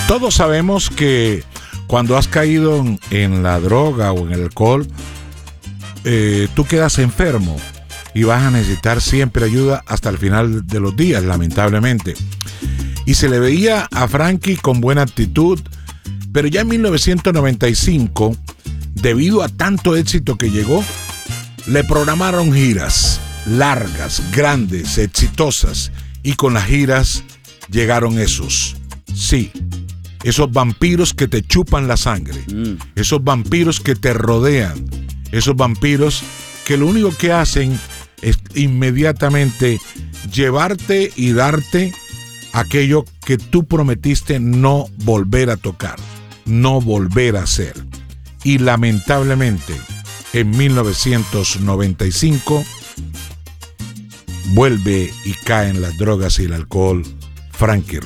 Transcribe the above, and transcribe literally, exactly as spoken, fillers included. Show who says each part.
Speaker 1: Todos sabemos que cuando has caído en, en la droga o en el alcohol, eh, tú quedas enfermo y vas a necesitar siempre ayuda hasta el final de los días, lamentablemente. Y se le veía a Frankie con buena actitud, pero ya en mil novecientos noventa y cinco, debido a tanto éxito que llegó, le programaron giras largas, grandes, exitosas, y con las giras llegaron esos, sí, esos vampiros que te chupan la sangre, mm. esos vampiros que te rodean, esos vampiros que lo único que hacen es inmediatamente llevarte y darte aquello que tú prometiste no volver a tocar, no volver a hacer. Y lamentablemente, en mil novecientos noventa y cinco, vuelve y cae en las drogas y el alcohol Frankie